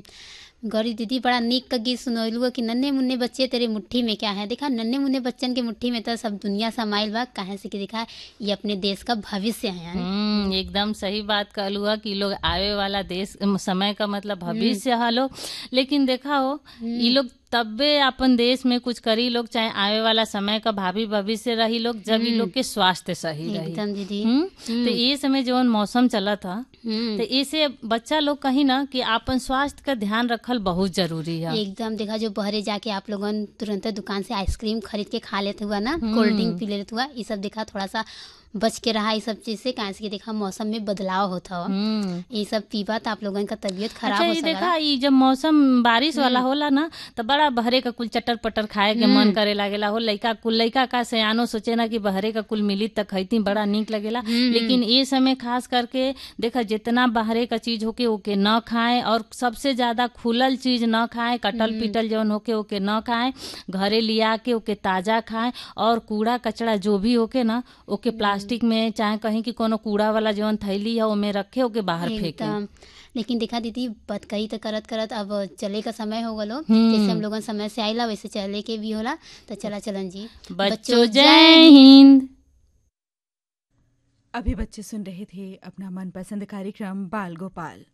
गौरी दीदी बड़ा नीक का गीत सुनौलू कि नन्हे मुन्ने बच्चे तेरे मुट्ठी में क्या है। देखा नन्हे मुन्ने बच्चन के मुट्ठी में तो सब दुनिया समाइल बा, काहे से कि देखा ये अपने देश का भविष्य है। एकदम सही बात कहलू है कि लोग आवे वाला देश समय का मतलब भविष्य है लोग। लेकिन देखा हो ये लोग तब्बे अपन देश में कुछ करी लोग, चाहे आवे वाला समय का भावी भविष्य रही लोग, जब ये लोग के स्वास्थ्य सही रही। एकदम दीदी। तो ये समय जवन मौसम चला था तो इसे बच्चा लोग कहीं ना कि अपन स्वास्थ्य का ध्यान रखल बहुत जरूरी है। एकदम देखा जो बहरे जाके आप लोगन तुरंत दुकान से आइसक्रीम खरीद के खा लेते हुआ ना, कोल्ड ड्रिंक पी लेते हुआ, ये सब देखा थोड़ा सा बच के रहा इस सब चीज से, काहे से कि देखा मौसम में बदलाव होता हो, ये सब पीबा तो आप लोगन का तबीयत खराब हो सकता। देखा ये जब मौसम बारिश वाला होला ना तो बड़ा बहरे का कुल चटर पटर खाए के मन करे लागेला हो। लइका का सयानो सोचे ना कि बहरे का कुल मिली तक खैती बड़ा नीक लगेला। लेकिन ये समय खास करके देखा जितना बहरे का चीज होके ओके न खाए, और सबसे ज्यादा खुलल चीज न खाए, कटल पीटल जौन होके ओके न खाए, घरे लिया के ओके ताजा खाए, और कूड़ा कचड़ा जो भी होके ना ओके प्लास्टिक में चाहे कहीं की कोनो कूड़ा वाला जौन थैली है ओमे रखे ओके बाहर फेंके। लेकिन देखा दीदी बात कही तो करत करत अब चले का समय हो गलो, जैसे हम लोगन समय से आइला वैसे चले के भी होला। तो चलन जी बच्चों जय हिंद। अभी बच्चे सुन रहे थे अपना मनपसंद कार्यक्रम बाल गोपाल।